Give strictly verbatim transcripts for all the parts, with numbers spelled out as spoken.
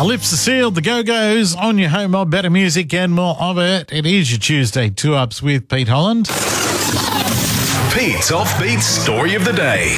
Lift the Seal, the Go-Go's on your home of better music and more of it. It is your Tuesday two-ups with Pete Holland. Pete's Offbeat Story of the Day.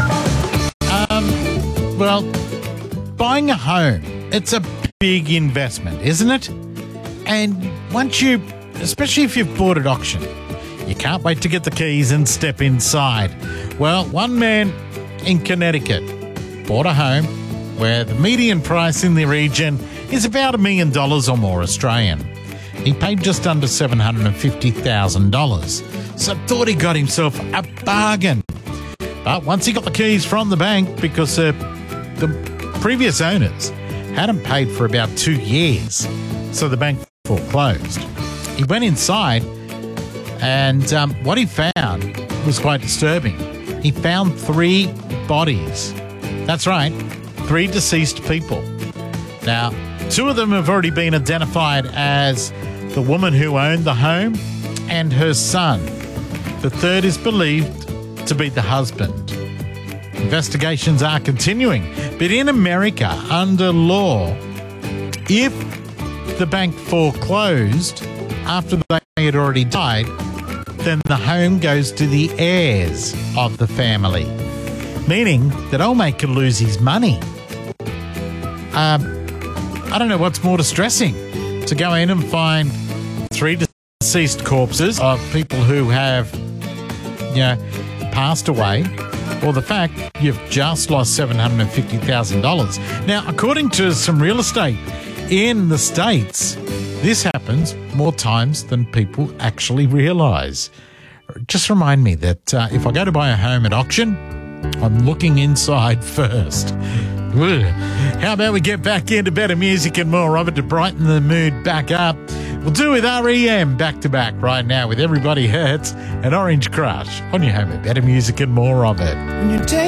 Um, well, buying a home, it's a big investment, isn't it? And once you, especially if you've bought at auction, you can't wait to get the keys and step inside. Well, one man in Connecticut bought a home where the median price in the region is about a million dollars or more Australian. He paid just under seven hundred fifty thousand dollars, so thought he got himself a bargain. But once he got the keys from the bank, because uh, the previous owners hadn't paid for about two years, so the bank foreclosed. He went inside, and um, what he found was quite disturbing. He found three bodies. That's right, three deceased people. Now, two of them have already been identified as the woman who owned the home and her son. The third is believed to be the husband. Investigations are continuing, but in America, under law, if the bank foreclosed after they had already died, then the home goes to the heirs of the family, meaning that old mate could lose his money. Um, I don't know what's more distressing, to go in and find three deceased corpses of people who have, you know, passed away, or the fact you've just lost seven hundred fifty thousand dollars. Now, according to some real estate in the States, this happens more times than people actually realise. Just remind me that uh, if I go to buy a home at auction, I'm looking inside first. How about we get back into better music and more of it to brighten the mood back up? We'll do with R E M back to back right now with Everybody Hurts and Orange Crush on your home of better music and more of it. When you take